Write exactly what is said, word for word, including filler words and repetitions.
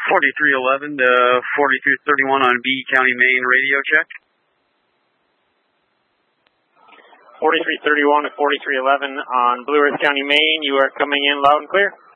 forty-three eleven to forty-three thirty-one on B County, Maine radio check. forty-three thirty-one to forty-three eleven on Blue Earth County, Maine. You are coming in loud and clear.